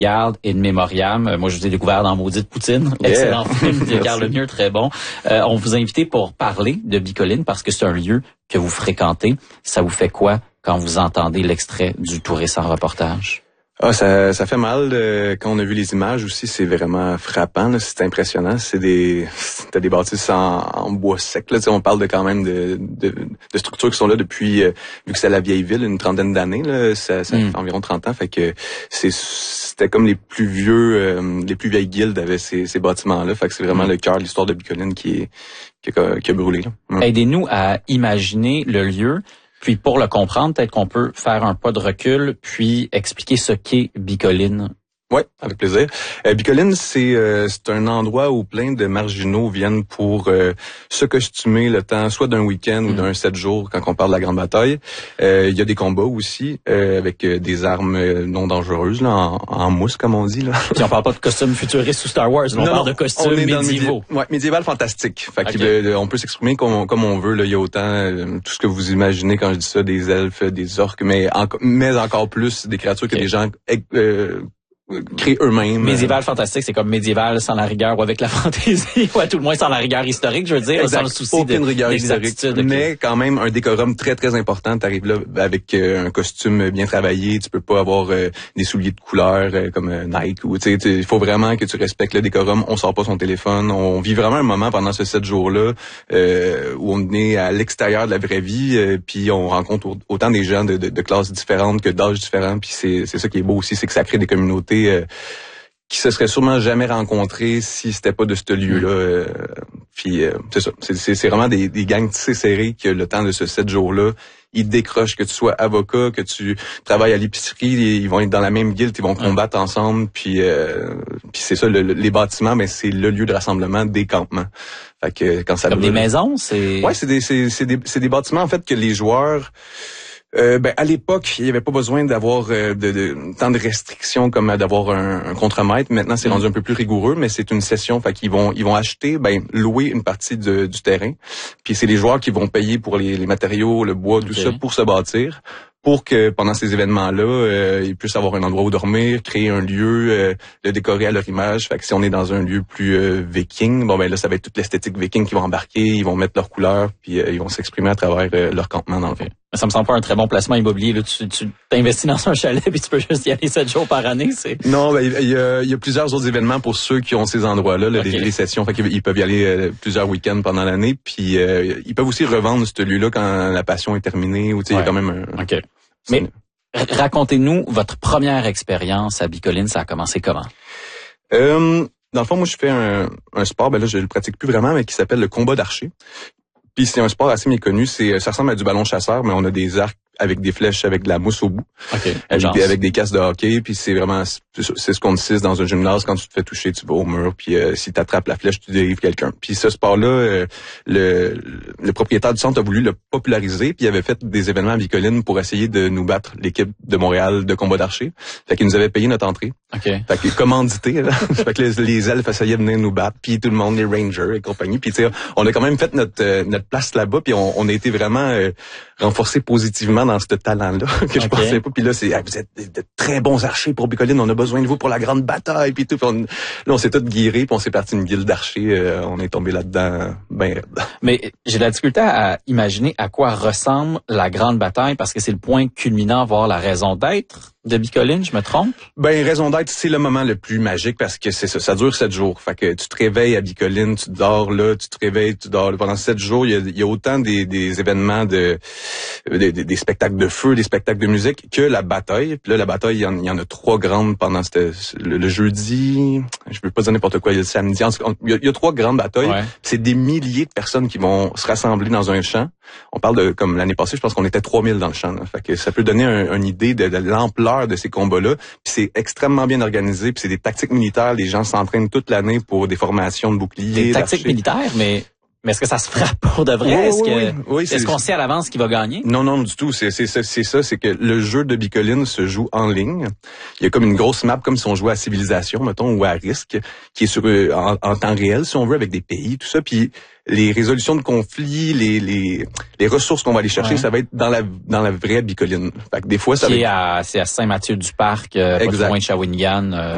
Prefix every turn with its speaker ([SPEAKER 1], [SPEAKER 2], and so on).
[SPEAKER 1] Garde et de Mémoriam. Moi, je vous ai découvert dans Maudite Poutine.
[SPEAKER 2] Yeah.
[SPEAKER 1] Excellent film de Carl Lemire, très bon. On vous a invité pour parler de Bicoline parce que c'est un lieu que vous fréquentez. Ça vous fait quoi quand vous entendez l'extrait du Touriste en reportage?
[SPEAKER 2] Ah, ça fait mal quand on a vu les images aussi, c'est vraiment frappant, là, c'est impressionnant. T'as des bâtisses en bois sec. Là, on parle de quand même de structures qui sont là depuis, vu que c'est la vieille ville, une trentaine d'années. Là, ça fait environ 30 ans. Fait que c'était comme les plus vieilles guildes avaient ces bâtiments-là. Fait que c'est vraiment le cœur de l'histoire de Bicoline qui a brûlé. Là.
[SPEAKER 1] Aidez-nous à imaginer le lieu. Puis pour le comprendre, peut-être qu'on peut faire un pas de recul, puis expliquer ce qu'est Bicoline.
[SPEAKER 2] Oui, avec plaisir. Bicoline, c'est un endroit où plein de marginaux viennent pour se costumer le temps, soit d'un week-end ou d'un 7 jours quand on parle de la Grande Bataille. Il y a des combats aussi avec des armes non dangereuses, là, en mousse, comme on dit. Là.
[SPEAKER 1] Puis on parle pas de costumes futuristes ou Star Wars, on parle de costumes médiévaux.
[SPEAKER 2] Médiéval fantastique. Fait que on peut s'exprimer comme on veut. Là. Il y a autant tout ce que vous imaginez quand je dis ça, des elfes, des orques, mais encore plus des créatures que des gens créent eux-mêmes.
[SPEAKER 1] Médiéval fantastique, c'est comme médiéval sans la rigueur ou avec la fantaisie, ou à tout le moins sans la rigueur historique, je veux dire,
[SPEAKER 2] exact.
[SPEAKER 1] sans le souci
[SPEAKER 2] aucune rigueur historique, mais quand même un décorum très très important. T'arrives là avec un costume bien travaillé, tu peux pas avoir des souliers de couleur comme Nike ou tu sais, il faut vraiment que tu respectes le décorum. On sort pas son téléphone, on vit vraiment un moment pendant ce 7 jours-là où on est à l'extérieur de la vraie vie, puis on rencontre autant des gens de classes différentes que d'âges différents, puis c'est ça qui est beau aussi, c'est que ça crée des communautés qui se seraient sûrement jamais rencontrés si c'était pas de ce lieu-là. Puis c'est ça. C'est vraiment des gangs tissés serrés que le temps de ce 7 jours-là, ils décrochent, que tu sois avocat, que tu travailles à l'épicerie, ils vont être dans la même guilde, ils vont combattre ensemble. Puis c'est ça, les bâtiments, mais c'est le lieu de rassemblement des campements. Fait que quand ça
[SPEAKER 1] comme des maisons, c'est.
[SPEAKER 2] Ouais, c'est des bâtiments en fait que les joueurs. À l'époque, il n'y avait pas besoin d'avoir tant de restrictions comme d'avoir un contremaître. Maintenant, c'est rendu un peu plus rigoureux, mais c'est une session. Fait qu'ils vont acheter, louer une partie du terrain. Puis c'est les joueurs qui vont payer pour les matériaux, le bois, tout ça, pour se bâtir. Pour que pendant ces événements-là, ils puissent avoir un endroit où dormir, créer un lieu, le décorer à leur image. Fait que si on est dans un lieu plus viking, là, ça va être toute l'esthétique viking qui va embarquer, ils vont mettre leurs couleurs, puis ils vont s'exprimer à travers leur campement dans le fond.
[SPEAKER 1] Ça me semble pas un très bon placement immobilier. Là, tu t'investis dans un chalet puis tu peux juste y aller 7 jours par année.
[SPEAKER 2] Non, il y a plusieurs autres événements pour ceux qui ont ces endroits-là, les sessions. Fait qu'ils peuvent y aller plusieurs week-ends pendant l'année. Puis ils peuvent aussi revendre ce lieu-là quand la passion est terminée. Ou il y a quand même un...
[SPEAKER 1] OK. Mais racontez-nous votre première expérience à Bicoline. Ça a commencé comment?
[SPEAKER 2] Dans le fond, moi, je fais un sport. Là, je le pratique plus vraiment, mais qui s'appelle le combat d'archer. Puis c'est un sport assez méconnu. Ça ressemble à du ballon chasseur, mais on a des arcs avec des flèches, avec de la mousse au bout, avec des casques de hockey. Puis c'est vraiment 6 contre 6 dans un gymnase. Quand tu te fais toucher, tu vas au mur. Puis si tu attrapes la flèche, tu dérives quelqu'un. Puis ce sport-là, le propriétaire du centre a voulu le populariser. Puis il avait fait des événements à Bicoline pour essayer de nous battre l'équipe de Montréal de combat d'archer. Fait qu'il nous avait payé notre entrée. Fait que commandité. Là. Fait que les elfes essayaient de venir nous battre. Puis tout le monde, les rangers et compagnie. Puis tu sais, on a quand même fait notre place là-bas. Puis on a été vraiment renforcé positivement dans ce talent-là que je pensais pas. Puis là, vous êtes de très bons archers pour Bicoline, on a besoin de vous pour la grande bataille, puis tout. Puis on s'est tous guéris, puis on s'est parti une guilde d'archers. On est tombé là-dedans ben raide.
[SPEAKER 1] Mais j'ai de la difficulté à imaginer à quoi ressemble la grande bataille, parce que c'est le point culminant, voire la raison d'être de Bicoline, je me trompe?
[SPEAKER 2] Raison d'être, c'est le moment le plus magique parce que c'est ça dure 7 jours. Fait que tu te réveilles à Bicoline, tu dors là, tu te réveilles, tu dors là. Pendant 7 jours, il y a autant des événements des spectacles de feu, des spectacles de musique que la bataille. Puis là, la bataille, il y en a 3 grandes pendant le jeudi. Je veux pas dire n'importe quoi, il y a le samedi. Il y a 3 grandes batailles. Ouais. C'est des milliers de personnes qui vont se rassembler dans un champ. On parle de, comme l'année passée, je pense qu'on était 3000 dans le champ. Là. Fait que ça peut donner une idée de l'ampleur de ces combats-là. Puis c'est extrêmement bien organisé. Puis c'est des tactiques militaires. Les gens s'entraînent toute l'année pour des formations de boucliers.
[SPEAKER 1] Des tactiques militaires, mais est-ce que ça se frappe pour de vrai? Est-ce qu'on sait à l'avance qui va gagner?
[SPEAKER 2] Non, du tout. C'est ça. C'est que le jeu de Bicoline se joue en ligne. Il y a comme une grosse map, comme si on jouait à Civilisation, mettons, ou à Risque, qui est sur en temps réel, si on veut, avec des pays, tout ça. Puis les résolutions de conflits, les ressources qu'on va aller chercher, ça va être dans la vraie Bicoline. Fait que des fois, c'est à Saint-Mathieu-du-Parc,
[SPEAKER 1] pas loin de Shawinigan.